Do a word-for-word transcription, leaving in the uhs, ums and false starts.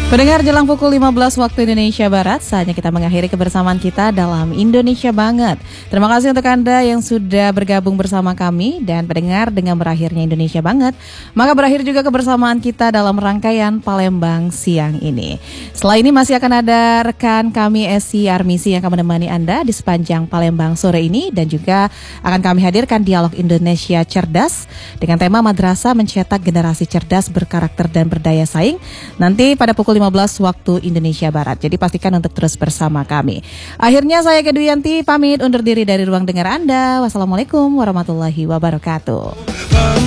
Pendengar, jelang pukul lima belas waktu Indonesia Barat, saatnya kita mengakhiri kebersamaan kita dalam Indonesia Banget. Terima kasih untuk Anda yang sudah bergabung bersama kami. Dan pendengar, dengan berakhirnya Indonesia Banget, maka berakhir juga kebersamaan kita dalam rangkaian Palembang siang ini. Setelah ini masih akan ada rekan kami Esi Armisi yang akan menemani Anda di sepanjang Palembang sore ini. Dan juga akan kami hadirkan dialog Indonesia Cerdas dengan tema Madrasah Mencetak Generasi Cerdas Berkarakter dan Berdaya Saing. Nanti pada pukul lima belas waktu Indonesia Barat. Jadi pastikan untuk terus bersama kami. Akhirnya saya Keduyanti pamit undur diri dari ruang dengar Anda. Wassalamualaikum warahmatullahi wabarakatuh.